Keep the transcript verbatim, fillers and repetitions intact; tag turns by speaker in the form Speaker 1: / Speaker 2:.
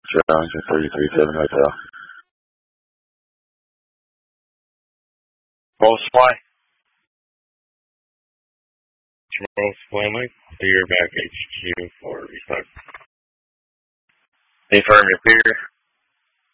Speaker 1: Junction three three seven Hotel.
Speaker 2: Pulse flight. Charles Fleming, Deer back H Q for respect. Affirmative, Peter.